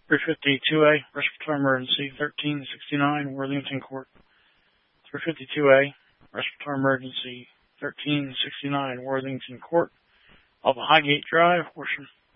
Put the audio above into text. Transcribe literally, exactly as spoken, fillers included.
three fifty-two A, respiratory emergency, thirteen sixty-nine, Worthington Court. three fifty-two A, respiratory emergency, thirteen sixty-nine, Worthington Court. Off of Highgate Drive, Horsham.